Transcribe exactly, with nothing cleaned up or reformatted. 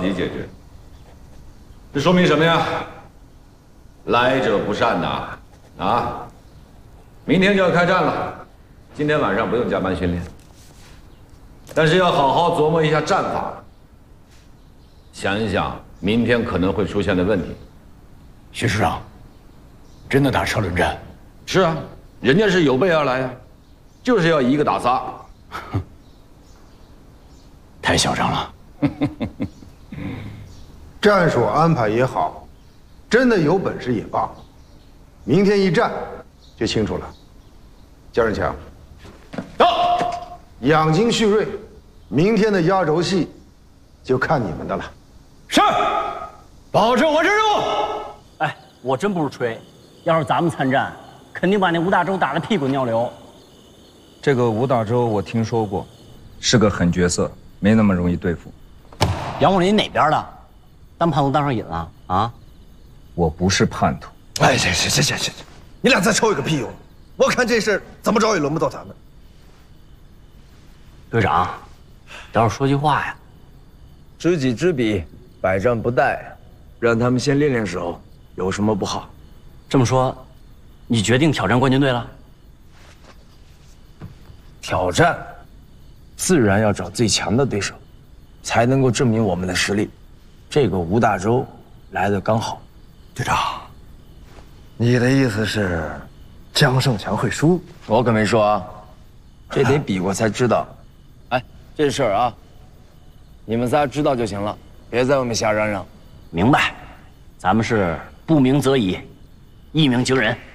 己解决。这说明什么呀？来者不善呐！啊，明天就要开战了，今天晚上不用加班训练，但是要好好琢磨一下战法，想一想明天可能会出现的问题。 徐师长，真的打车轮战？ 是啊，人家是有备而来呀，就是要一个打仨。 太嚣张了。 战术安排也好，真的有本事也罢，明天一战就清楚了。姜仁强，到，养精蓄锐，明天的压轴戏就看你们的了。 是，保证完成任务。 哎，我真不是吹，要是咱们参战，肯定把那吴大洲打得屁滚尿流。 这个吴大洲我听说过，是个狠角色，没那么容易对付。 杨武林哪边的？当叛徒当上瘾了啊？ 我不是叛徒。 哎，行行行行行，你俩再抽一个屁用！我看这事怎么着也轮不到咱们。 队长，等会儿说句话呀。 知己知彼，百战不殆，让他们先练练手，有什么不好？ 这么说，你决定挑战冠军队了？ 挑战，自然要找最强的对手，才能够证明我们的实力。这个吴大洲来的刚好。 队长，你的意思是姜胜强会输？ 我可没说啊，这得比过才知道。哎，这事儿啊，你们仨知道就行了，别在外面瞎嚷嚷。 明白，咱们是不鸣则已，一鸣惊人。